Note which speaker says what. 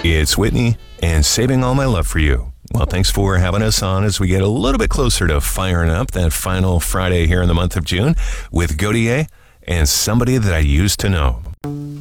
Speaker 1: It's Whitney and Saving All My Love for You. Well, thanks for having us on as we get a little bit closer to firing up that final Friday here in the month of June with Gotye and Somebody That I Used to Know.